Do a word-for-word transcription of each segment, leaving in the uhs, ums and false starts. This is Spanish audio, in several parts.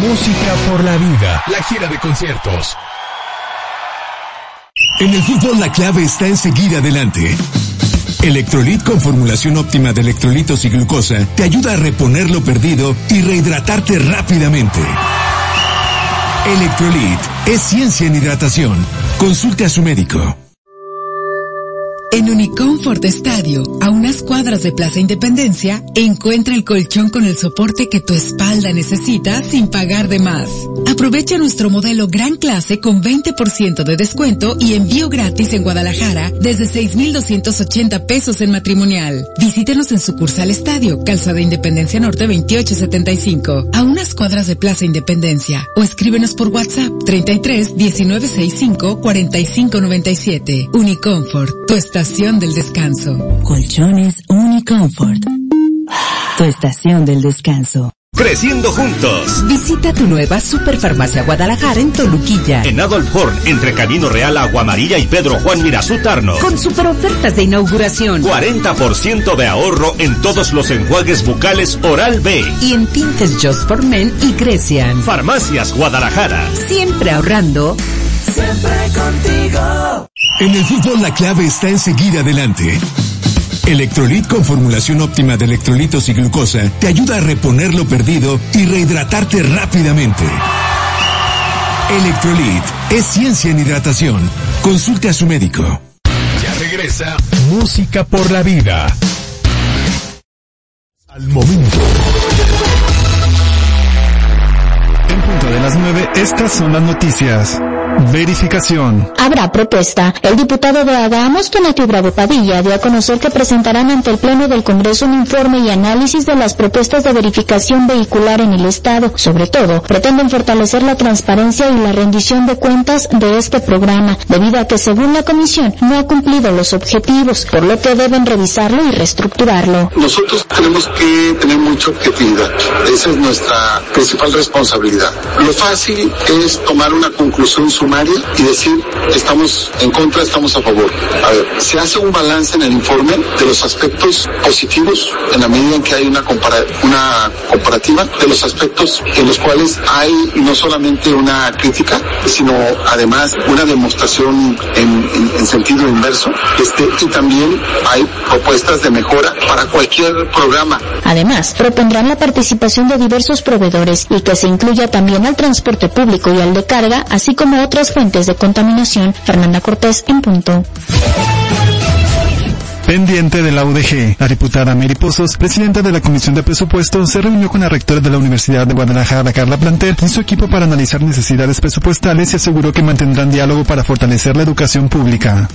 Música por la vida, la gira de conciertos. En el fútbol la clave está en seguir adelante. Electrolit con formulación óptima de electrolitos y glucosa te ayuda a reponer lo perdido y rehidratarte rápidamente. Electrolit es ciencia en hidratación. Consulte a su médico. En Unicomfort Estadio, a unas cuadras de Plaza Independencia, encuentra el colchón con el soporte que tu espalda necesita sin pagar de más. Aprovecha nuestro modelo Gran Clase con veinte por ciento de descuento y envío gratis en Guadalajara desde seis mil doscientos ochenta pesos en matrimonial. Visítenos en sucursal Estadio, Calzada Independencia Norte veintiocho setenta y cinco, a unas cuadras de Plaza Independencia, o escríbenos por WhatsApp treinta y tres diecinueve sesenta y cinco cuarenta y cinco noventa y siete. Unicomfort, tu estación del descanso. Colchones Unicomfort, tu estación del descanso. Creciendo juntos. Visita tu nueva Superfarmacia Guadalajara en Toluquilla. En Adolf Horn, entre Camino Real, Agua Amarilla y Pedro Juan Mirazú Tarno. Con super ofertas de inauguración. cuarenta por ciento de ahorro en todos los enjuagues bucales Oral-B. Y en tintes Just for Men y Grecian. Farmacias Guadalajara. Siempre ahorrando. Siempre contigo. En el fútbol la clave está en seguir adelante. Electrolit con formulación óptima de electrolitos y glucosa te ayuda a reponer lo perdido y rehidratarte rápidamente. Electrolit es ciencia en hidratación. Consulte a su médico. Ya regresa Música por la Vida. Al momento. En punto de las nueve, estas son las noticias. Verificación. Habrá propuesta. El diputado de Agamos, Tonatio Bravo Padilla, dio a conocer que presentarán ante el Pleno del Congreso un informe y análisis de las propuestas de verificación vehicular en el Estado. Sobre todo, pretenden fortalecer la transparencia y la rendición de cuentas de este programa, debido a que, según la Comisión, no ha cumplido los objetivos, por lo que deben revisarlo y reestructurarlo. Nosotros tenemos que tener mucha objetividad. Esa es nuestra principal responsabilidad. Lo fácil es tomar una conclusión sumaria y decir, estamos en contra, estamos a favor. A ver, se hace un balance en el informe de los aspectos positivos en la medida en que hay una, compara- una comparativa de los aspectos en los cuales hay no solamente una crítica, sino además una demostración en, en, en sentido inverso, este, y también hay propuestas de mejora para cualquier programa. Además, propondrán la participación de diversos proveedores y que se incluya también al transporte público y al de carga, así como otras fuentes de contaminación. Fernanda Cortés, en punto. Pendiente de la U D G, la diputada Mary Pozos, presidenta de la Comisión de Presupuestos, se reunió con la rectora de la Universidad de Guadalajara, Carla Plantel, y su equipo para analizar necesidades presupuestales y aseguró que mantendrán diálogo para fortalecer la educación pública.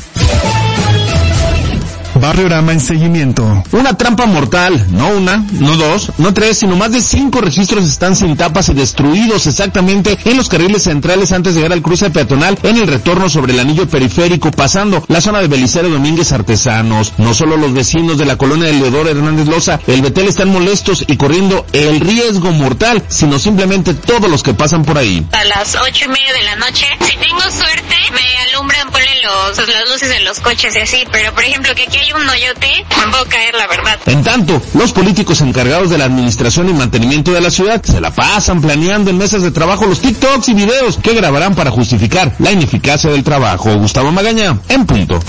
Barriorama en seguimiento. Una trampa mortal, no una, no dos, no tres, sino más de cinco registros están sin tapas y destruidos exactamente en los carriles centrales antes de llegar al cruce peatonal en el retorno sobre el anillo periférico, pasando la zona de Belisario Domínguez Artesanos. No solo los vecinos de la colonia de Leodoro Hernández Loza, el Betel, están molestos y corriendo el riesgo mortal, sino simplemente todos los que pasan por ahí. A las ocho y media de la noche, si tengo suerte, me alumbran, ponen los, las luces de los coches y así, pero por ejemplo que aquí hay un hoyote, me puedo caer, la verdad. En tanto, los políticos encargados de la administración y mantenimiento de la ciudad se la pasan planeando en mesas de trabajo los TikToks y videos que grabarán para justificar la ineficacia del trabajo. Gustavo Magaña, en punto.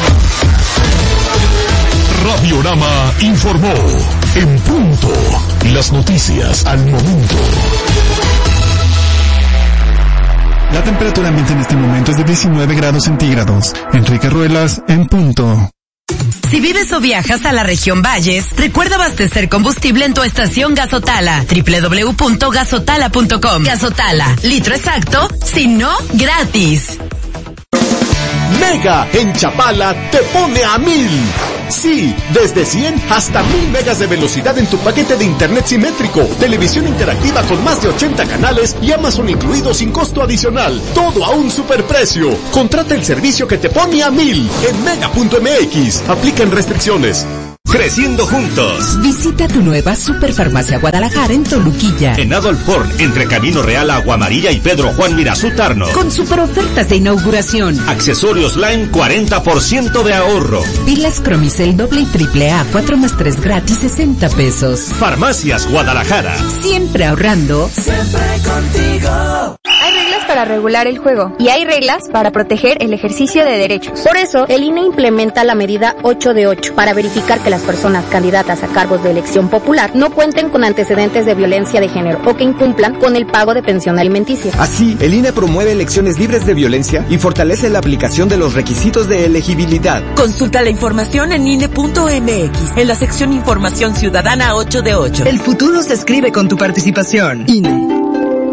Radiorama informó. En punto. Las noticias al momento. La temperatura ambiente en este momento es de diecinueve grados centígrados. Enrique Ruelas, en punto. Si vives o viajas a la región Valles, recuerda abastecer combustible en tu estación Gasotala, doble u doble u doble u punto gasotala punto com. Gasotala, litro exacto, si no, gratis. Mega en Chapala te pone a mil. Sí, desde cien hasta mil megas de velocidad en tu paquete de internet simétrico, televisión interactiva con más de ochenta canales y Amazon incluido sin costo adicional. Todo a un superprecio. Contrata el servicio que te pone a mil en mega punto m x. Aplican restricciones. creciendo juntos. Visita tu nueva Superfarmacia Guadalajara en Toluquilla. En Adolf Horn, entre Camino Real, Agua Amarilla y Pedro Juan Mirazú Tarno. Con super ofertas de inauguración. Accesorios Line, cuarenta por ciento de ahorro. Pilas Cromicel doble y triple A, cuatro más tres gratis, sesenta pesos. Farmacias Guadalajara. Siempre ahorrando. Siempre contigo. Hay reglas para regular el juego y hay reglas para proteger el ejercicio de derechos. Por eso, el I N E implementa la medida ocho de ocho para verificar que las personas candidatas a cargos de elección popular no cuenten con antecedentes de violencia de género o que incumplan con el pago de pensión alimenticia. Así, el I N E promueve elecciones libres de violencia y fortalece la aplicación de los requisitos de elegibilidad. Consulta la información en I N E punto M X, en la sección Información Ciudadana ocho de ocho. El futuro se escribe con tu participación. I N E.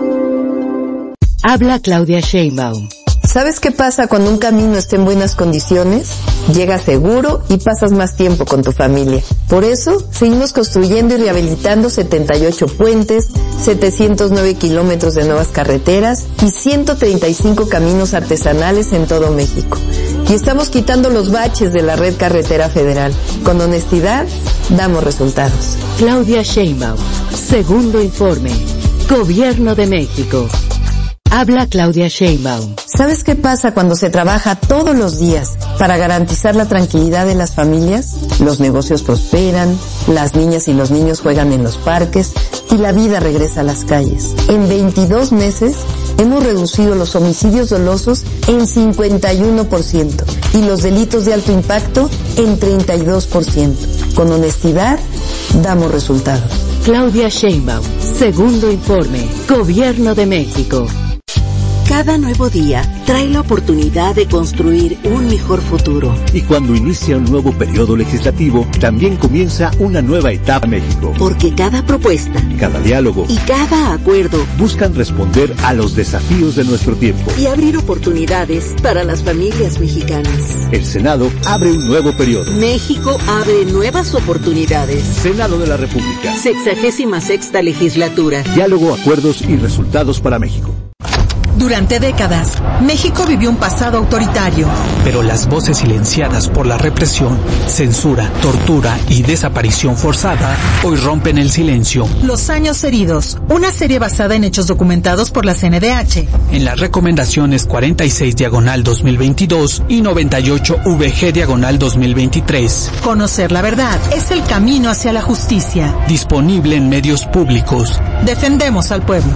Habla Claudia Sheinbaum. ¿Sabes qué pasa cuando un camino está en buenas condiciones? Llegas seguro y pasas más tiempo con tu familia. Por eso, seguimos construyendo y rehabilitando setenta y ocho puentes, setecientos nueve kilómetros de nuevas carreteras y ciento treinta y cinco caminos artesanales en todo México. Y estamos quitando los baches de la red carretera federal. Con honestidad, damos resultados. Claudia Sheinbaum. Segundo informe. Gobierno de México. Habla Claudia Sheinbaum. ¿Sabes qué pasa cuando se trabaja todos los días para garantizar la tranquilidad de las familias? Los negocios prosperan, las niñas y los niños juegan en los parques y la vida regresa a las calles. En veintidós meses hemos reducido los homicidios dolosos en cincuenta y uno por ciento y los delitos de alto impacto en treinta y dos por ciento. Con honestidad, damos resultados. Claudia Sheinbaum. Segundo informe. Gobierno de México. Cada nuevo día trae la oportunidad de construir un mejor futuro. Y cuando inicia un nuevo periodo legislativo, también comienza una nueva etapa en México. Porque cada propuesta, cada diálogo y cada acuerdo buscan responder a los desafíos de nuestro tiempo y abrir oportunidades para las familias mexicanas. El Senado abre un nuevo periodo. México abre nuevas oportunidades. Senado de la República. Sexagésima sexta legislatura. Diálogo, acuerdos y resultados para México. Durante décadas, México vivió un pasado autoritario. Pero las voces silenciadas por la represión, censura, tortura y desaparición forzada hoy rompen el silencio. Los años heridos, una serie basada en hechos documentados por la C N D H. En las recomendaciones cuarenta y seis diagonal dos mil veintidós y noventa y ocho V G diagonal dos mil veintitrés. Conocer la verdad es el camino hacia la justicia. Disponible en medios públicos. Defendemos al pueblo.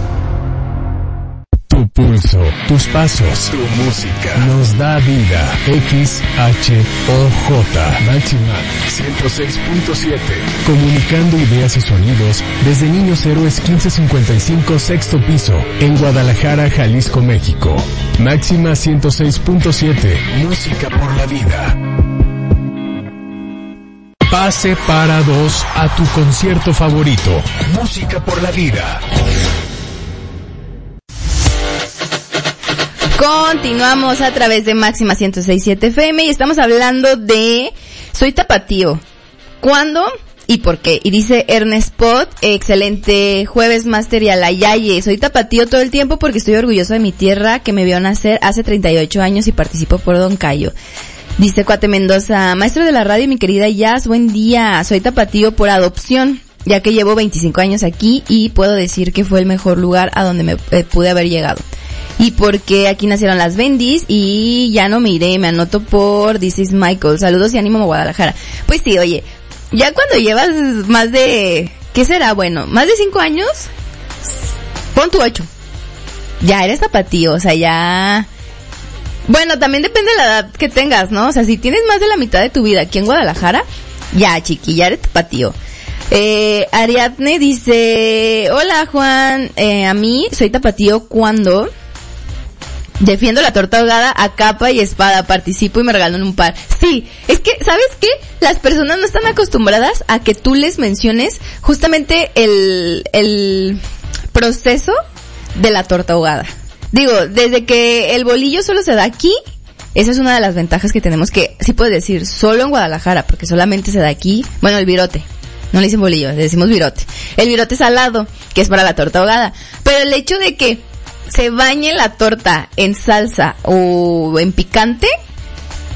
Tu pulso, tus pasos, tu música nos da vida. X H O J Máxima ciento seis punto siete. Comunicando ideas y sonidos desde Niños Héroes quince cincuenta y cinco sexto piso en Guadalajara, Jalisco, México. Máxima ciento seis punto siete. Música por la vida. Pase para dos a tu concierto favorito. Música por la vida. Continuamos a través de Máxima ciento seis punto siete F M y estamos hablando de Soy Tapatío. ¿Cuándo y por qué? Y dice Ernest Pot, excelente jueves máster y a la Yaye. Soy tapatío todo el tiempo porque estoy orgulloso de mi tierra que me vio nacer hace treinta y ocho años y participo por Don Cayo. Dice Cuate Mendoza, maestro de la radio, mi querida Jazz, buen día. Soy tapatío por adopción, ya que llevo veinticinco años aquí y puedo decir que fue el mejor lugar a donde me eh, pude haber llegado. Y porque aquí nacieron las Bendis y ya no me iré, me anoto por This is Michael. Saludos y ánimo a Guadalajara. Pues sí, oye, ya cuando llevas más de, ¿qué será? Bueno, más de cinco años, pon tu ocho. Ya eres tapatío, o sea, ya... Bueno, también depende de la edad que tengas, ¿no? O sea, si tienes más de la mitad de tu vida aquí en Guadalajara, ya, chiqui, ya eres tapatío. Eh, Ariadne dice, hola Juan, eh, a mí soy tapatío cuando defiendo la torta ahogada a capa y espada, participo y me regalan un par. Sí, es que, ¿sabes qué? Las personas no están acostumbradas a que tú les menciones justamente el, el proceso de la torta ahogada. Digo, desde que el bolillo solo se da aquí, esa es una de las ventajas que tenemos, que sí puedes decir solo en Guadalajara, porque solamente se da aquí, bueno, el virote. No le dicen bolillo, le decimos virote. El virote salado, que es para la torta ahogada. Pero el hecho de que se bañe la torta en salsa o en picante,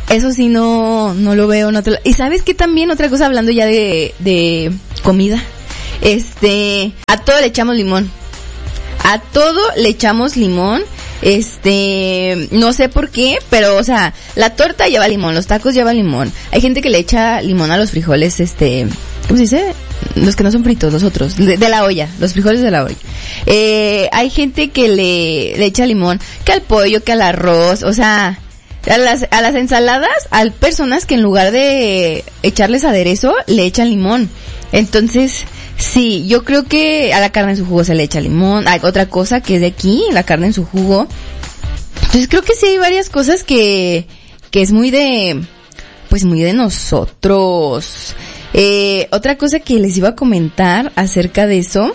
Eso sí no, no lo veo, no te lo... Y ¿sabes qué también? Otra cosa, hablando ya de, de comida. Este, a todo le echamos limón. A todo le echamos limón. Este, no sé por qué, pero, o sea, la torta lleva limón, los tacos llevan limón. Hay gente que le echa limón a los frijoles, este, ¿cómo se dice? Los que no son fritos, los otros, de, de la olla, los frijoles de la olla. Eh, hay gente que le, le echa limón, que al pollo, que al arroz, o sea, a las, a las ensaladas, hay personas que en lugar de echarles aderezo, le echan limón. Entonces, sí, yo creo que a la carne en su jugo se le echa limón. Hay otra cosa que es de aquí, la carne en su jugo. Entonces creo que sí hay varias cosas que, que es muy de, pues muy de nosotros. Eh, otra cosa que les iba a comentar acerca de eso,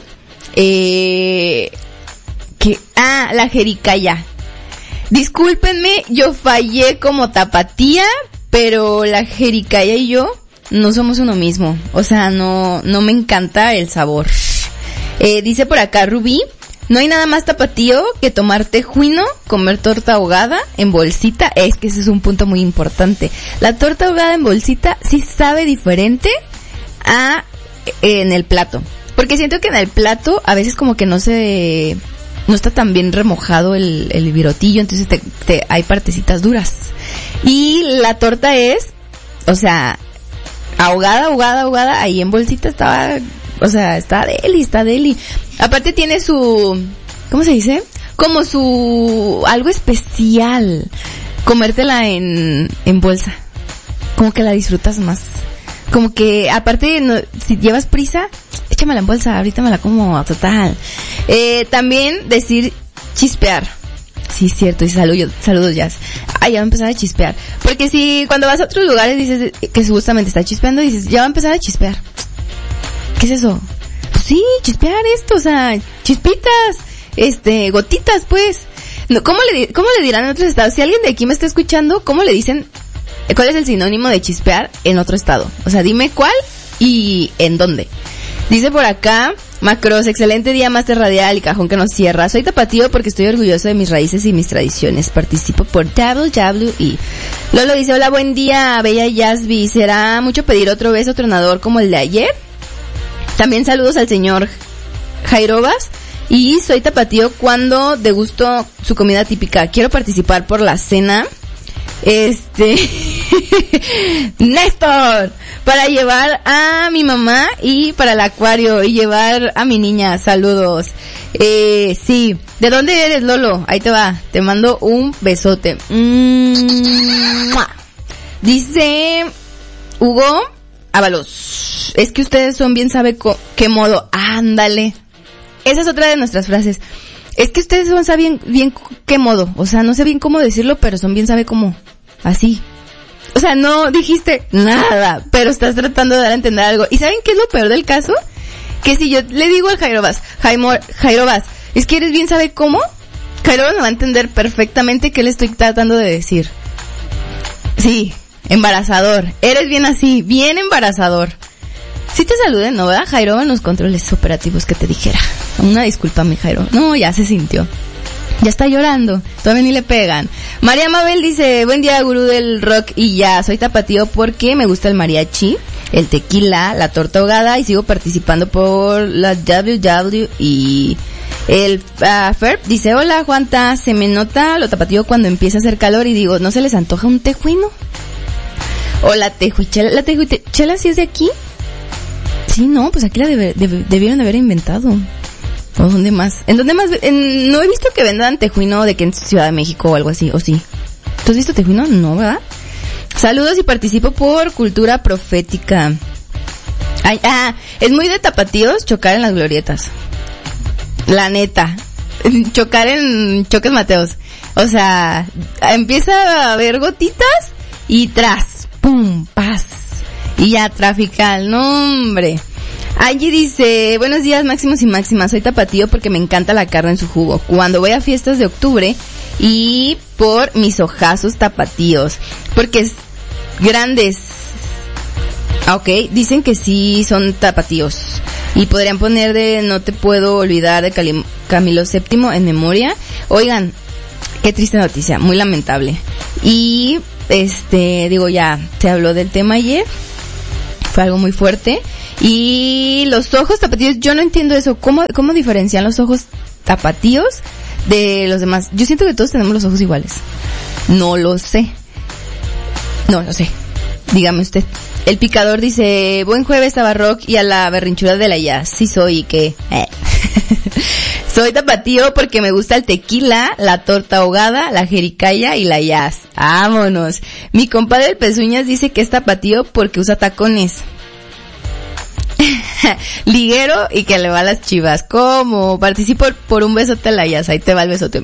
eh, que, ah, la jericaya. Discúlpenme, yo fallé como tapatía, pero la jericaya y yo no somos uno mismo. O sea, no, no me encanta el sabor. Eh, dice por acá Rubí, no hay nada más tapatío que tomar tejuino, comer torta ahogada en bolsita. Es que ese es un punto muy importante. La torta ahogada en bolsita sí sabe diferente a eh, en el plato. Porque siento que en el plato a veces como que no se, no está tan bien remojado el, el virotillo, entonces te, te, hay partecitas duras. Y la torta es, o sea, ahogada, ahogada, ahogada, ahí en bolsita estaba, o sea, está deli, está deli. Aparte tiene su, ¿cómo se dice? Como su, algo especial, comértela en, en bolsa. Como que la disfrutas más. Como que, aparte, no, si llevas prisa, échamela en bolsa, ahorita me la como total. Eh, también decir chispear. Sí, cierto, y saludos, saludos Jazz. Ah, ya va a empezar a chispear. Porque si cuando vas a otros lugares dices que justamente está chispeando, dices, ya va a empezar a chispear. ¿Qué es eso? Pues sí, chispear esto, o sea, chispitas, este, gotitas, pues. No, ¿cómo le, cómo le dirán en otros estados? Si alguien de aquí me está escuchando, ¿cómo le dicen? ¿Cuál es el sinónimo de chispear en otro estado? O sea, dime cuál y en dónde. Dice por acá, Macros, excelente día, Máster Radial y cajón que nos cierra. Soy tapatío porque estoy orgulloso de mis raíces y mis tradiciones. Participo por W W E. Lolo dice, hola, buen día, bella Yasby. ¿Será mucho pedir otro beso tronador como el de ayer? También saludos al señor Jairobas. Y soy tapatío cuando degusto su comida típica. Quiero participar por la cena. Este... Néstor, para llevar a mi mamá y para el acuario y llevar a mi niña, saludos. Eh, sí, ¿de dónde eres, Lolo? Ahí te va, te mando un besote. Mm-hmm. Dice Hugo Ábalos, es que ustedes son bien sabe co- qué modo, ándale. Esa es otra de nuestras frases. Es que ustedes son sabe bien, bien qué modo, o sea, no sé bien cómo decirlo, pero son bien sabe cómo, así. O sea, no dijiste nada, pero estás tratando de dar a entender algo. ¿Y saben qué es lo peor del caso? Que si yo le digo al Jairobas, Jaimo, Jairobas, es que eres bien sabe cómo, Jairobas me va a entender perfectamente qué le estoy tratando de decir. Sí, embarazador. Eres bien así, bien embarazador. Sí te saludé, ¿no, verdad, Jairo? En los controles operativos que te dijera. Una disculpa, mi Jairo. No, ya se sintió. Ya está llorando. Todavía ni le pegan. María Mabel dice, buen día, gurú del rock y ya. Soy tapatío porque me gusta el mariachi, el tequila, la torta ahogada y sigo participando por la W W y el uh, Ferb dice, hola, Juanta. Se me nota lo tapatío cuando empieza a hacer calor y digo, ¿no se les antoja un tejuino? O la tejuichela. ¿La tejuichela sí es de aquí? Sí, no, pues aquí la debe, debe, debieron haber inventado. ¿O dónde más? ¿En dónde más? En, no he visto que vendan tejuino de que en Ciudad de México o algo así, ¿o sí? ¿Tú has visto tejuino? No, ¿verdad? Saludos y participo por Cultura Profética. Ay, ah, es muy de tapatíos chocar en las glorietas. La neta. Chocar en Choques Mateos. O sea, empieza a haber gotitas y tras, pum, paz. Y ya, trafical, no hombre. Allí dice, buenos días máximos y máximas, soy tapatío porque me encanta la carne en su jugo. Cuando voy a fiestas de octubre y por mis ojazos tapatíos, porque es grandes. Ok, dicen que sí son tapatíos. Y podrían poner de no te puedo olvidar de Cali- Camilo séptimo en memoria. Oigan, qué triste noticia, muy lamentable. Y Este, digo, ya se habló del tema ayer. Fue algo muy fuerte. Y los ojos tapatíos, yo no entiendo eso. ¿Cómo, cómo diferencian los ojos tapatíos de los demás? Yo siento que todos tenemos los ojos iguales. No lo sé. No lo sé. Dígame usted. El picador dice, buen jueves Tabarrock y a la berrinchura de la Jazz. Sí soy, ¿y qué? Eh. Soy tapatío porque me gusta el tequila, la torta ahogada, la jericaya y la Jazz. Vámonos. Mi compadre el Pezuñas dice que es tapatío porque usa tacones. Liguero y que le va a las Chivas. ¿Cómo? Participo por un besote a la Jazz. Ahí te va el besote.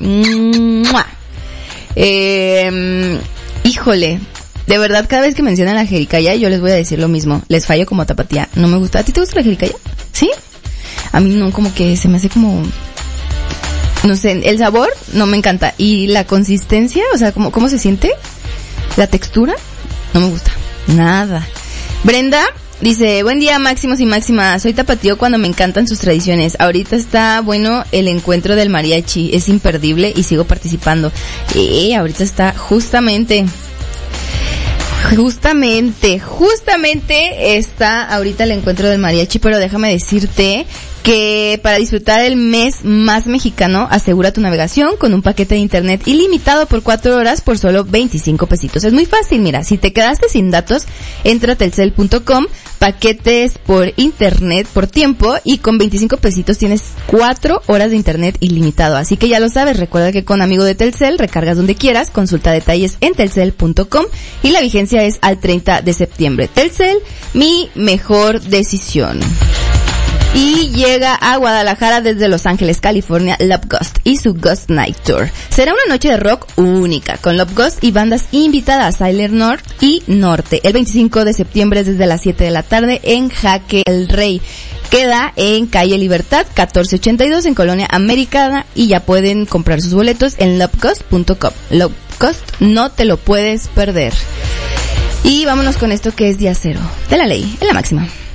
Eh, híjole. De verdad, cada vez que mencionan la jericaya, yo les voy a decir lo mismo. Les fallo como tapatía. No me gusta. ¿A ti te gusta la jericaya? ¿Sí? A mí no, como que se me hace como... No sé, el sabor no me encanta. Y la consistencia, o sea, ¿cómo, cómo se siente? La textura, no me gusta. Nada. Brenda dice, buen día máximos y máximas. Soy tapatío cuando me encantan sus tradiciones. Ahorita está bueno el encuentro del mariachi. Es imperdible y sigo participando. Eh, ahorita está justamente... Justamente, justamente está ahorita el encuentro del mariachi, pero déjame decirte que para disfrutar el mes más mexicano, asegura tu navegación con un paquete de internet ilimitado por cuatro horas por solo veinticinco pesitos. Es muy fácil, mira, si te quedaste sin datos, entra a telcel punto com, paquetes por internet por tiempo y con veinticinco pesitos tienes cuatro horas de internet ilimitado. Así que ya lo sabes, recuerda que con amigo de Telcel recargas donde quieras, consulta detalles en telcel punto com y la vigencia es al treinta de septiembre. Telcel, mi mejor decisión. Y llega a Guadalajara desde Los Ángeles, California, Love Ghost y su Ghost Night Tour. Será una noche de rock única, con Love Ghost y bandas invitadas, Silent North y Norte, el veinticinco de septiembre desde las siete de la tarde en Jaque el Rey. Queda en calle Libertad, catorce ochenta y dos en Colonia Americana y ya pueden comprar sus boletos en love ghost punto com. Love Ghost, no te lo puedes perder. Y vámonos con esto que es Día Cero de la Ley, en la máxima.